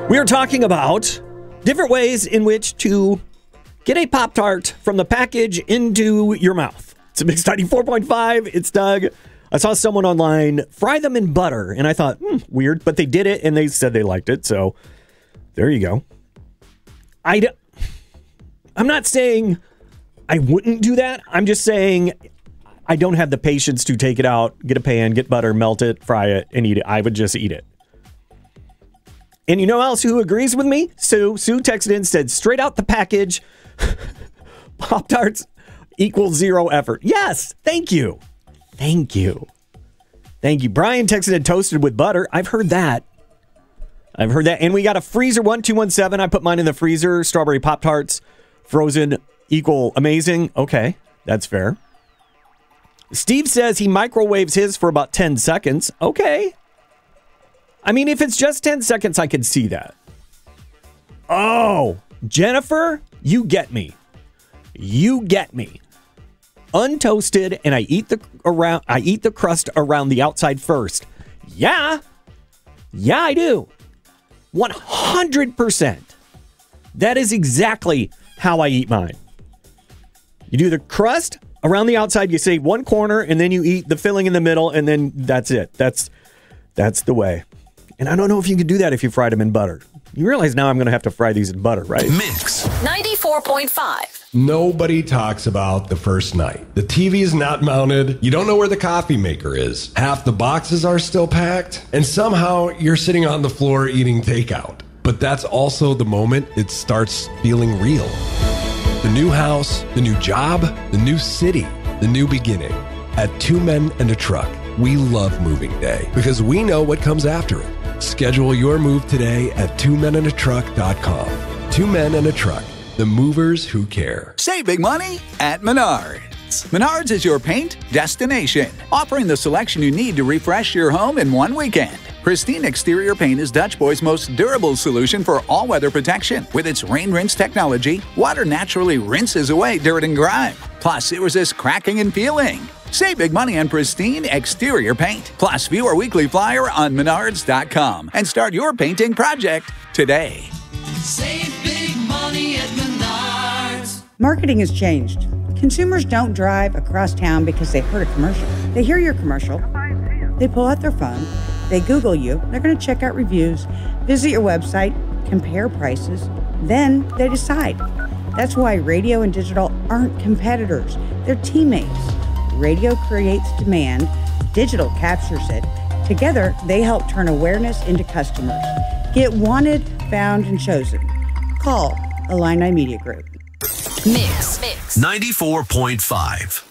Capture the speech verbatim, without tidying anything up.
We are talking about different ways in which to get a Pop-Tart from the package into your mouth. It's a Mix ninety-four point five. It's Doug. I saw someone online fry them in butter, and I thought, hmm, weird, but they did it, and they said they liked it, so there you go. I d- I'm not saying I wouldn't do that. I'm just saying I don't have the patience to take it out, get a pan, get butter, melt it, fry it, and eat it. I would just eat it. And you know else who agrees with me? Sue. Sue texted in and said, straight out the package, Pop-Tarts equals zero effort. Yes, thank you. Thank you. Thank you. Brian texted in toasted with butter. I've heard that. I've heard that. And we got a freezer one two one seven. I put mine in the freezer. Strawberry Pop-Tarts, frozen, equal amazing. Okay, that's fair. Steve says he microwaves his for about ten seconds. Okay. I mean, if it's just ten seconds, I can see that. Oh, Jennifer, you get me. You get me. Untoasted, and I eat the around. I eat the crust around the outside first. Yeah, yeah, I do. One hundred percent. That is exactly how I eat mine. You do the crust around the outside. You save one corner, and then you eat the filling in the middle, and then that's it. That's that's the way. And I don't know if you can do that if you fried them in butter. You realize now I'm going to have to fry these in butter, right? Mix ninety-four point five. Nobody talks about the first night. The T V is not mounted. You don't know where the coffee maker is. Half the boxes are still packed. And somehow you're sitting on the floor eating takeout. But that's also the moment it starts feeling real. The new house, the new job, the new city, the new beginning. At Two Men and a Truck, we love moving day because we know what comes after it. Schedule your move today at two men and a truck dot com. Two Men and a Truck. The movers who care. Save big money at Menards. Menards is your paint destination, offering the selection you need to refresh your home in one weekend. Pristine Exterior Paint is Dutch Boy's most durable solution for all-weather protection. With its rain rinse technology, water naturally rinses away dirt and grime. Plus, it resists cracking and peeling. Save big money on Pristine Exterior Paint. Plus, view our weekly flyer on menards dot com and start your painting project today. Save big money at Menards. Marketing has changed. Consumers don't drive across town because they heard a commercial. They hear your commercial. They pull out their phone. They Google you. They're going to check out reviews, visit your website, compare prices. Then they decide. That's why radio and digital aren't competitors. They're teammates. Radio creates demand. Digital captures it. Together, they help turn awareness into customers. Get wanted, found, and chosen. Call Illini Media Group. Mix. Mix. ninety-four point five.